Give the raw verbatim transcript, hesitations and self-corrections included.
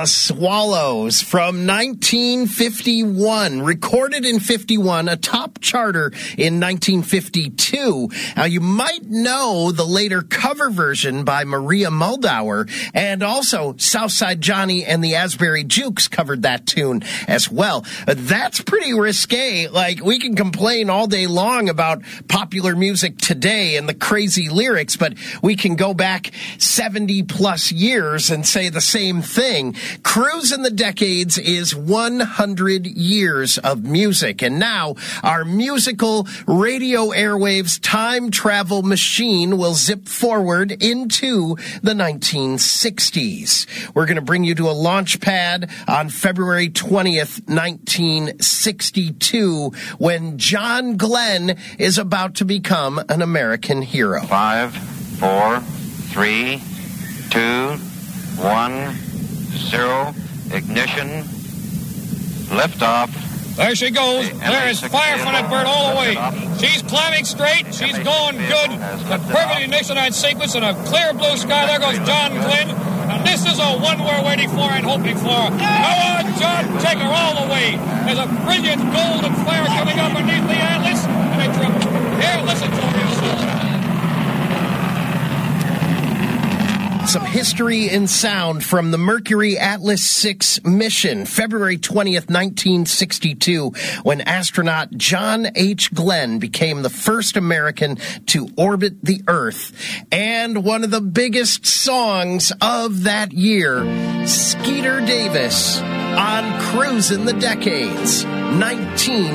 Swallows from nineteen fifty-one, recorded in fifty-one, a top charter in nineteen fifty-two. Now, you might know the later cover version by Maria Muldaur, and also Southside Johnny and the Asbury Jukes covered that tune as well. That's pretty risque. Like, we can complain all day long about popular music today and the crazy lyrics, but we can go back seventy plus years and say the same thing. Cruising the Decades is one hundred years of music, and now our musical radio airwaves time travel machine will zip forward into the nineteen sixties. We're going to bring you to a launch pad on February twentieth, nineteen sixty-two, when John Glenn is about to become an American hero. Five, four, three, two, one, zero, ignition, liftoff. There she goes. There is fire from that bird all the way. She's climbing straight. She's going good. The perfect ignition sequence in a clear blue sky. There goes John Glenn. And this is a one we're waiting for and hoping for. Go on, John. Take her all the way. There's a brilliant golden flare coming up underneath the Atlas. And I drop. Here, listen to her. Some history and sound from the Mercury Atlas six mission, February twentieth, nineteen sixty-two, when astronaut John H. Glenn became the first American to orbit the Earth. And one of the biggest songs of that year, Skeeter Davis on Cruising the Decades, nineteen